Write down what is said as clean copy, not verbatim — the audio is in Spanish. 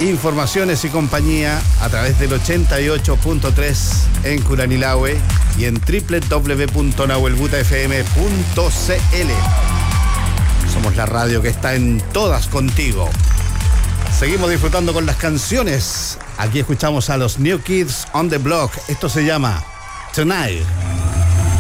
Informaciones y compañía a través del 88.3 en Curanilahue y en www.nahuelbutafm.cl. Somos la radio que está en todas contigo. Seguimos disfrutando con las canciones. Aquí escuchamos a los New Kids on the Block. Esto se llama Tonight.